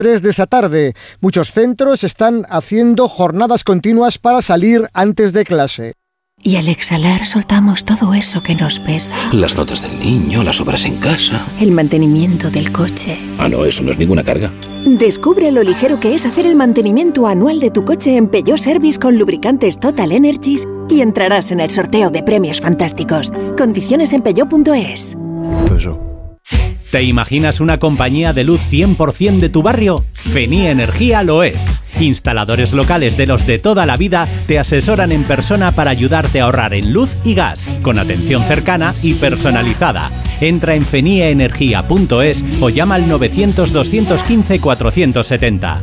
3 de esta tarde. Muchos centros están haciendo jornadas continuas para salir antes de clase. Y al exhalar soltamos todo eso que nos pesa. Las notas del niño, las obras en casa. El mantenimiento del coche. Ah, no, eso no es ninguna carga. Descubre lo ligero que es hacer el mantenimiento anual de tu coche en Peugeot Service con lubricantes Total Energies y entrarás en el sorteo de premios fantásticos. Condiciones en peugeot.es. ¿Te imaginas una compañía de luz 100% de tu barrio? Feni Energía lo es. Instaladores locales de los de toda la vida te asesoran en persona para ayudarte a ahorrar en luz y gas, con atención cercana y personalizada. Entra en fenieenergia.es o llama al 900-215-470.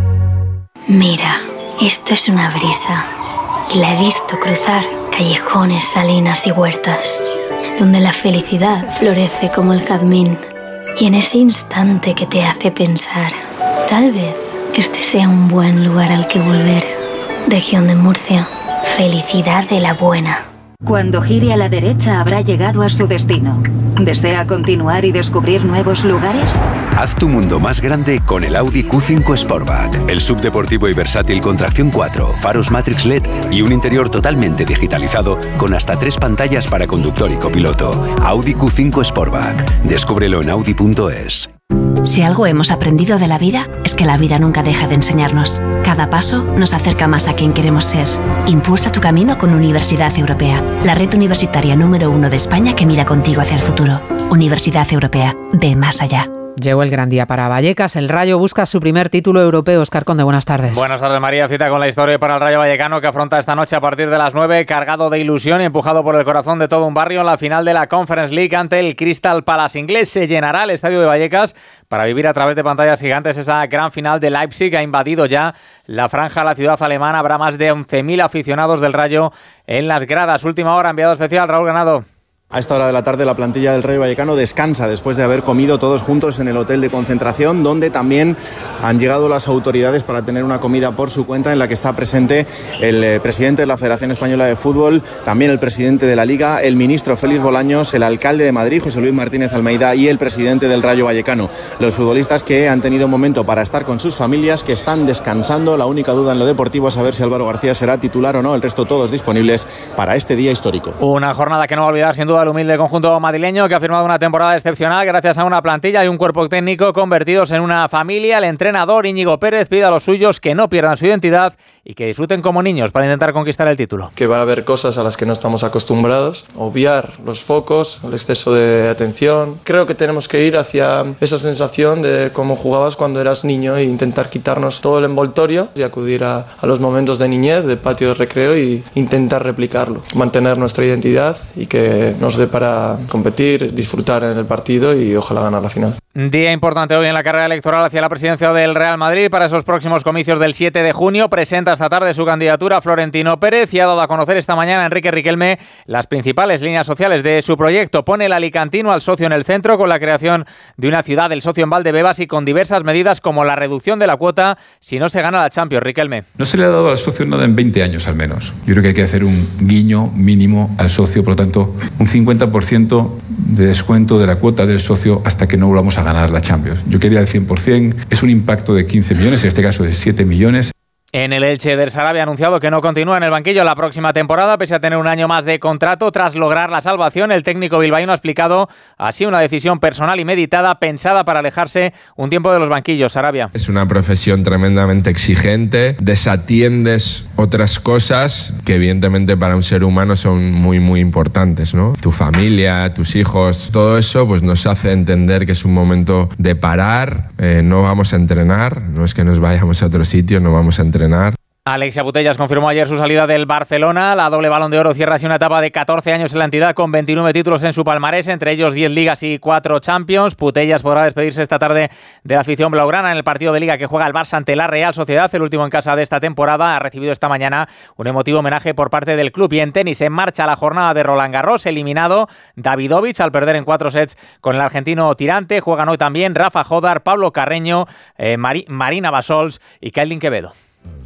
Mira, esto es una brisa. Y la he visto cruzar callejones, salinas y huertas, donde la felicidad florece como el jazmín. Y en ese instante que te hace pensar, tal vez este sea un buen lugar al que volver. Región de Murcia, felicidad de la buena. Cuando gire a la derecha habrá llegado a su destino. ¿Desea continuar y descubrir nuevos lugares? Haz tu mundo más grande con el Audi Q5 Sportback. El subdeportivo y versátil con tracción 4, faros Matrix LED y un interior totalmente digitalizado con hasta 3 pantallas para conductor y copiloto. Audi Q5 Sportback. Descúbrelo en Audi.es. Si algo hemos aprendido de la vida, es que la vida nunca deja de enseñarnos. Cada paso nos acerca más a quien queremos ser. Impulsa tu camino con Universidad Europea, la red universitaria número 1 de España que mira contigo hacia el futuro. Universidad Europea, ve más allá. Llegó el gran día para Vallecas. El Rayo busca su primer título europeo. Óscar Conde, buenas tardes. Buenas tardes, María. Cita con la historia para el Rayo Vallecano, que afronta esta noche a partir de las 9, cargado de ilusión y empujado por el corazón de todo un barrio en la final de la Conference League ante el Crystal Palace inglés. Se llenará el estadio de Vallecas para vivir a través de pantallas gigantes esa gran final de Leipzig. Ha invadido ya la franja, la ciudad alemana. Habrá más de 11.000 aficionados del Rayo en las gradas. Última hora, enviado especial, Raúl Ganado. A esta hora de la tarde la plantilla del Rayo Vallecano descansa después de haber comido todos juntos en el hotel de concentración, donde también han llegado las autoridades para tener una comida por su cuenta en la que está presente el presidente de la Federación Española de Fútbol, también el presidente de la Liga, el ministro Félix Bolaños, el alcalde de Madrid, José Luis Martínez Almeida, y el presidente del Rayo Vallecano. Los futbolistas que han tenido un momento para estar con sus familias, que están descansando. La única duda en lo deportivo es saber si Álvaro García será titular o no. El resto todos disponibles para este día histórico. Una jornada que no va a olvidar sin duda el humilde conjunto madrileño, que ha firmado una temporada excepcional gracias a una plantilla y un cuerpo técnico convertidos en una familia. El entrenador Íñigo Pérez pide a los suyos que no pierdan su identidad y que disfruten como niños para intentar conquistar el título. Que va a haber cosas a las que no estamos acostumbrados, obviar los focos, el exceso de atención. Creo que tenemos que ir hacia esa sensación de cómo jugabas cuando eras niño e intentar quitarnos todo el envoltorio y acudir a los momentos de niñez, de patio de recreo, y intentar replicarlo, mantener nuestra identidad y que nos dé para competir, disfrutar en el partido y ojalá ganar la final. Día importante hoy en la carrera electoral hacia la presidencia del Real Madrid. Para esos próximos comicios del 7 de junio presenta esta tarde su candidatura Florentino Pérez y ha dado a conocer esta mañana Enrique Riquelme las principales líneas sociales de su proyecto. Pone el alicantino al socio en el centro, con la creación de una ciudad del socio en Valdebebas y con diversas medidas como la reducción de la cuota si no se gana la Champions. Riquelme. No se le ha dado al socio nada en 20 años al menos. Yo creo que hay que hacer un guiño mínimo al socio, por lo tanto un 50% de descuento de la cuota del socio hasta que no volvamos a ganar la Champions. Yo quería el 100%, es un impacto de 15 millones, en este caso de 7 millones. En el Elche, del Sarabia ha anunciado que no continúa en el banquillo la próxima temporada, pese a tener un año más de contrato. Tras lograr la salvación, el técnico bilbaíno ha explicado así una decisión personal y meditada, pensada para alejarse un tiempo de los banquillos. Sarabia. Es una profesión tremendamente exigente, desatiendes otras cosas que evidentemente para un ser humano son muy muy importantes, ¿no? Tu familia, tus hijos, todo eso pues nos hace entender que es un momento de parar, no vamos a entrenar, no es que nos vayamos a otro sitio, no vamos a entrenar. Alexia Putellas confirmó ayer su salida del Barcelona. La doble Balón de Oro cierra así una etapa de 14 años en la entidad con 29 títulos en su palmarés, entre ellos 10 ligas y 4 Champions. Putellas podrá despedirse esta tarde de la afición blaugrana en el partido de liga que juega el Barça ante la Real Sociedad, el último en casa de esta temporada. Ha recibido esta mañana un emotivo homenaje por parte del club. Y en tenis, en marcha la jornada de Roland Garros, eliminado Davidovich al perder en 4 sets con el argentino tirante. Juegan hoy también Rafa Jodar, Pablo Carreño, Marina Basols y Kailin Quevedo.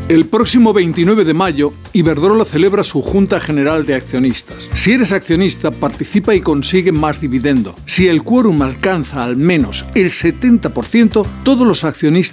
El próximo 29 de mayo, Iberdrola celebra su Junta General de Accionistas. Si eres accionista, participa y consigue más dividendo. Si el quórum alcanza al menos el 70%, todos los accionistas